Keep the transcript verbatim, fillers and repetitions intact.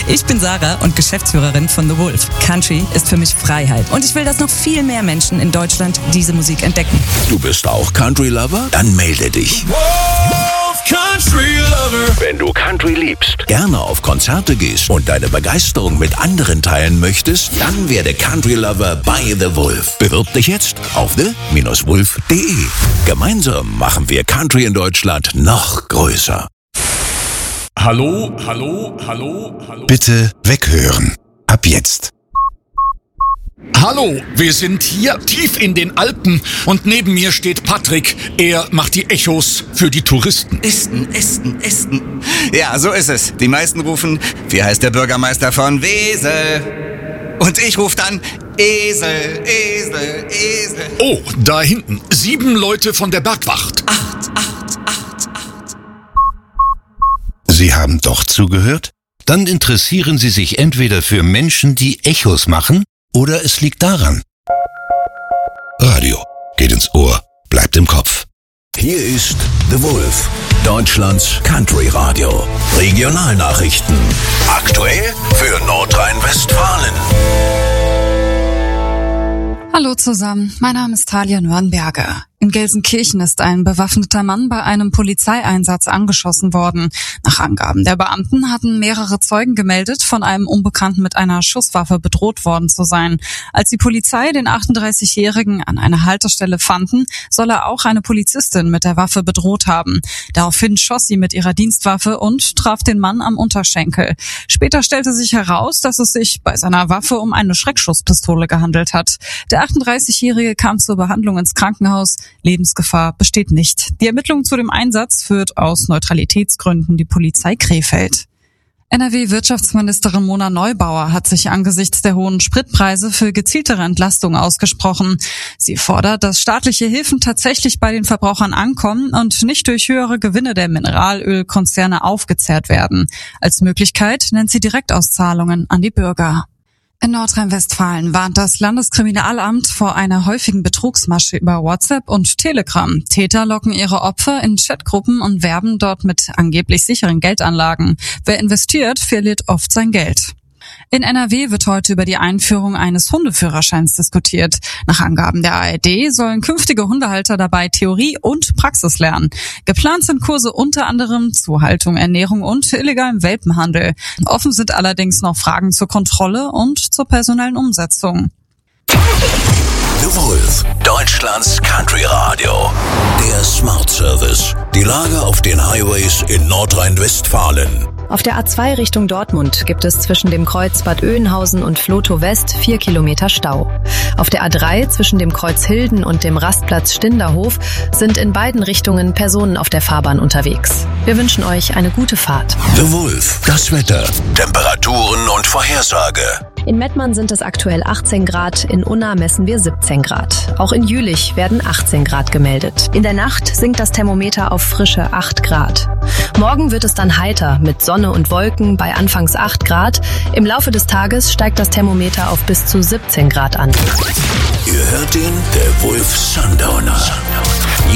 Ich bin Sarah und Geschäftsführerin von The Wolf. Country ist für mich Freiheit. Und ich will, dass noch viel mehr Menschen in Deutschland diese Musik entdecken. Du bist auch Country-Lover? Dann melde dich. Wolf Country Lover. Wenn du Country liebst, gerne auf Konzerte gehst und deine Begeisterung mit anderen teilen möchtest, dann werde Country-Lover bei The Wolf. Bewirb dich jetzt auf the wolf punkt de. Gemeinsam machen wir Country in Deutschland noch größer. Hallo, hallo, hallo, hallo. Bitte weghören. Ab jetzt. Hallo, wir sind hier tief in den Alpen und neben mir steht Patrick. Er macht die Echos für die Touristen. Esten, Esten, Esten. Ja, so ist es. Die meisten rufen, wie heißt der Bürgermeister von Wesel? Und ich rufe dann, Esel, Esel, Esel. Oh, da hinten, sieben Leute von der Bergwacht. Acht, acht, acht, acht. Sie haben doch zugehört? Dann interessieren Sie sich entweder für Menschen, die Echos machen, oder es liegt daran. Radio geht ins Ohr, bleibt im Kopf. Hier ist The Wolf, Deutschlands Country-Radio. Regionalnachrichten. Aktuell für Nordrhein-Westfalen. Hallo zusammen, mein Name ist Talia Nürnberger. In Gelsenkirchen ist ein bewaffneter Mann bei einem Polizeieinsatz angeschossen worden. Nach Angaben der Beamten hatten mehrere Zeugen gemeldet, von einem Unbekannten mit einer Schusswaffe bedroht worden zu sein. Als die Polizei den achtunddreißigjährigen an einer Haltestelle fanden, soll er auch eine Polizistin mit der Waffe bedroht haben. Daraufhin schoss sie mit ihrer Dienstwaffe und traf den Mann am Unterschenkel. Später stellte sich heraus, dass es sich bei seiner Waffe um eine Schreckschusspistole gehandelt hat. Der achtunddreißigjährige kam zur Behandlung ins Krankenhaus. Lebensgefahr besteht nicht. Die Ermittlung zu dem Einsatz führt aus Neutralitätsgründen die Polizei Krefeld. N R W-Wirtschaftsministerin Mona Neubauer hat sich angesichts der hohen Spritpreise für gezieltere Entlastung ausgesprochen. Sie fordert, dass staatliche Hilfen tatsächlich bei den Verbrauchern ankommen und nicht durch höhere Gewinne der Mineralölkonzerne aufgezehrt werden. Als Möglichkeit nennt sie Direktauszahlungen an die Bürger. In Nordrhein-Westfalen warnt das Landeskriminalamt vor einer häufigen Betrugsmasche über WhatsApp und Telegram. Täter locken ihre Opfer in Chatgruppen und werben dort mit angeblich sicheren Geldanlagen. Wer investiert, verliert oft sein Geld. In N R W wird heute über die Einführung eines Hundeführerscheins diskutiert. Nach Angaben der A R D sollen künftige Hundehalter dabei Theorie und Praxis lernen. Geplant sind Kurse unter anderem zu Haltung, Ernährung und illegalem Welpenhandel. Offen sind allerdings noch Fragen zur Kontrolle und zur personellen Umsetzung. The Wolf, Deutschlands Country-Radio. Der Smart Service. Die Lage auf den Highways in Nordrhein-Westfalen. Auf der A zwei Richtung Dortmund gibt es zwischen dem Kreuz Bad Oeynhausen und Flotow West vier Kilometer Stau. Auf der A drei zwischen dem Kreuz Hilden und dem Rastplatz Stinderhof sind in beiden Richtungen Personen auf der Fahrbahn unterwegs. Wir wünschen euch eine gute Fahrt. The Wolf, das Wetter, Temperaturen und Vorhersage. In Mettmann sind es aktuell achtzehn Grad, in Unna messen wir siebzehn Grad. Auch in Jülich werden achtzehn Grad gemeldet. In der Nacht sinkt das Thermometer auf frische acht Grad. Morgen wird es dann heiter mit Sonne und Wolken bei anfangs acht Grad. Im Laufe des Tages steigt das Thermometer auf bis zu siebzehn Grad an. Ihr hört ihn, der Wolf Sundowner.